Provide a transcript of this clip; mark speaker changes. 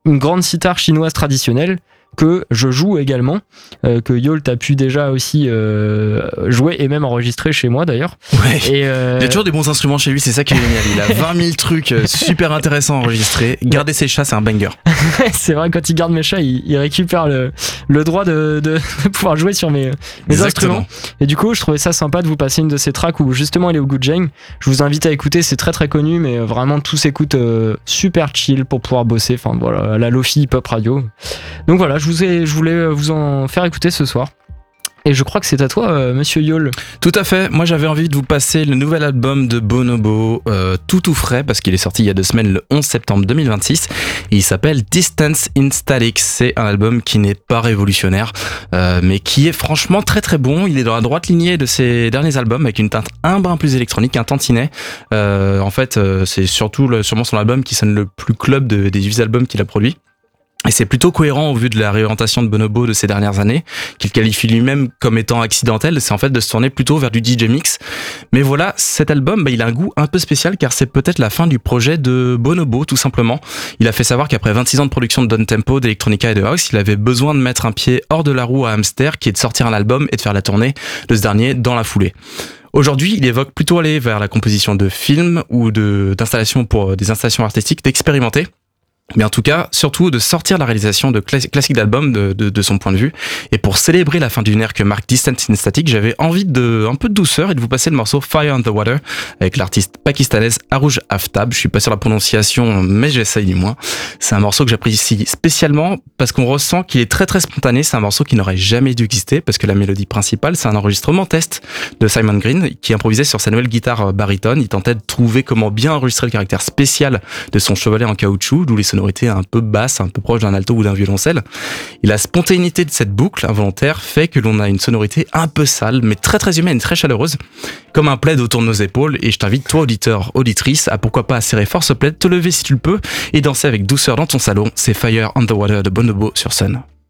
Speaker 1: une grande sitar chinoise traditionnelle que je joue également, que Yol t'as pu déjà aussi jouer et même enregistrer chez moi d'ailleurs.
Speaker 2: Ouais.
Speaker 1: Et
Speaker 2: il y a toujours des bons instruments chez lui, c'est ça qui est génial. Il a 20 000 trucs super intéressants à enregistrer. Garder ses chats, c'est un banger.
Speaker 1: C'est vrai, quand il garde mes chats, il récupère le droit de pouvoir jouer sur mes instruments. Et du coup, je trouvais ça sympa de vous passer une de ces tracks où justement il est au goût de Jane. Je vous invite à écouter, c'est très très connu, mais vraiment tout s'écoute super chill pour pouvoir bosser. Enfin voilà, la Lofi Hip Hop Radio. Donc voilà, je voulais vous en faire écouter ce soir. Et je crois que c'est à toi, monsieur Yol.
Speaker 2: Tout à fait. Moi, j'avais envie de vous passer le nouvel album de Bonobo, tout frais, parce qu'il est sorti il y a 2 semaines, le 11 septembre 2026. Et il s'appelle Distance in Static. C'est un album qui n'est pas révolutionnaire, mais qui est franchement très très bon. Il est dans la droite lignée de ses derniers albums, avec une teinte un brin plus électronique, un tantinet. En fait, c'est sûrement son album qui sonne le plus club des 8 albums qu'il a produits. Et c'est plutôt cohérent au vu de la réorientation de Bonobo de ces dernières années, qu'il qualifie lui-même comme étant accidentel, c'est en fait de se tourner plutôt vers du DJ mix. Mais voilà, cet album, il a un goût un peu spécial car c'est peut-être la fin du projet de Bonobo, tout simplement. Il a fait savoir qu'après 26 ans de production de down tempo, d'electronica et de house, il avait besoin de mettre un pied hors de la roue à Hamster, qui est de sortir un album et de faire la tournée de ce dernier dans la foulée. Aujourd'hui, il évoque plutôt aller vers la composition de films ou d'installations pour des installations artistiques, d'expérimenter. Mais en tout cas, surtout de sortir la réalisation de classiques d'albums de son point de vue. Et pour célébrer la fin d'une ère que marque Distance in Static, j'avais envie un peu de douceur et de vous passer le morceau Fire on the Water avec l'artiste pakistanaise Arooj Aftab. Je suis pas sur la prononciation, mais j'essaye du moins. C'est un morceau que j'apprécie spécialement parce qu'on ressent qu'il est très très spontané. C'est un morceau qui n'aurait jamais dû exister parce que la mélodie principale, c'est un enregistrement test de Simon Green qui improvisait sur sa nouvelle guitare baryton. Il tentait de trouver comment bien enregistrer le caractère spécial de son chevalet en caoutchouc, d'où les sonorités un peu basse, un peu proche d'un alto ou d'un violoncelle. Et la spontanéité de cette boucle involontaire fait que l'on a une sonorité un peu sale, mais très très humaine, très chaleureuse, comme un plaid autour de nos épaules. Et je t'invite, toi auditeur, auditrice, à pourquoi pas serrer fort ce plaid, te lever si tu le peux, et danser avec douceur dans ton salon. C'est Fire on the Water de Bonobo sur Sun.